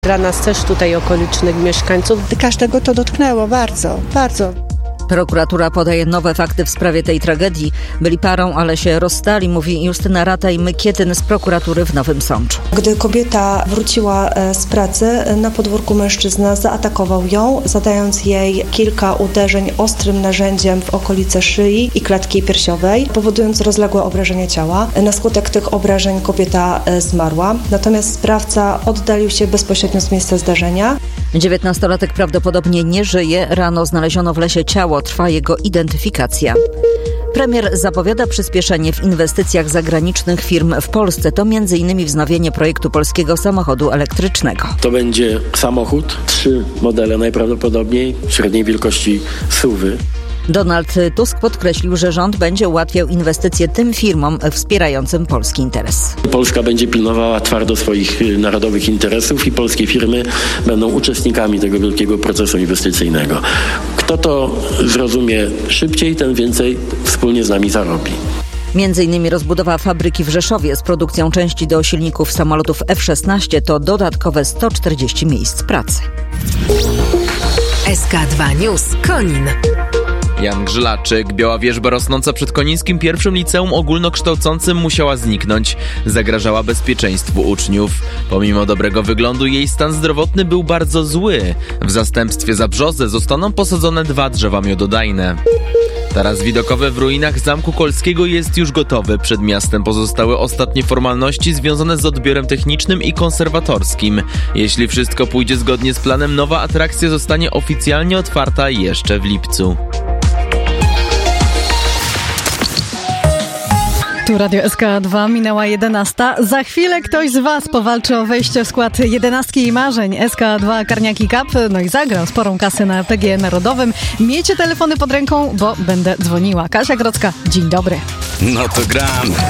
Dla nas też tutaj okolicznych mieszkańców. Każdego to dotknęło bardzo, bardzo. Prokuratura podaje nowe fakty w sprawie tej tragedii. Byli parą, ale się rozstali, mówi Justyna Rataj-Mykietyn z prokuratury w Nowym Sączu. Gdy kobieta wróciła z pracy, na podwórku mężczyzna zaatakował ją, zadając jej kilka uderzeń ostrym narzędziem w okolice szyi i klatki piersiowej, powodując rozległe obrażenie ciała. Na skutek tych obrażeń kobieta zmarła, natomiast sprawca oddalił się bezpośrednio z miejsca zdarzenia. 19-latek prawdopodobnie nie żyje. Rano znaleziono w lesie ciało. Trwa jego identyfikacja. Premier zapowiada przyspieszenie w inwestycjach zagranicznych firm w Polsce. To m.in. wznowienie projektu polskiego samochodu elektrycznego. To będzie samochód, 3 modele najprawdopodobniej, średniej wielkości SUV-y. Donald Tusk podkreślił, że rząd będzie ułatwiał inwestycje tym firmom wspierającym polski interes. Polska będzie pilnowała twardo swoich narodowych interesów i polskie firmy będą uczestnikami tego wielkiego procesu inwestycyjnego. Kto to zrozumie szybciej, ten więcej wspólnie z nami zarobi. Między innymi rozbudowa fabryki w Rzeszowie z produkcją części do silników samolotów F-16 to dodatkowe 140 miejsc pracy. SK2 News Konin. Jan Grzylaczyk. Biała wierzba rosnąca przed konińskim pierwszym liceum ogólnokształcącym musiała zniknąć. Zagrażała bezpieczeństwu uczniów. Pomimo dobrego wyglądu jej stan zdrowotny był bardzo zły. W zastępstwie za brzozę zostaną posadzone 2 drzewa miododajne. Taras widokowy w ruinach Zamku Kolskiego jest już gotowy. Przed miastem pozostały ostatnie formalności związane z odbiorem technicznym i konserwatorskim. Jeśli wszystko pójdzie zgodnie z planem, nowa atrakcja zostanie oficjalnie otwarta jeszcze w lipcu. Tu Radio SK2, minęła 11. Za chwilę ktoś z Was powalczy o wejście w skład 11 marzeń SK2 Karniaki Cup. No i zagrał sporą kasę na PGE Narodowym. Miejcie telefony pod ręką, bo będę dzwoniła. Kasia Grodzka, dzień dobry. No to gramy.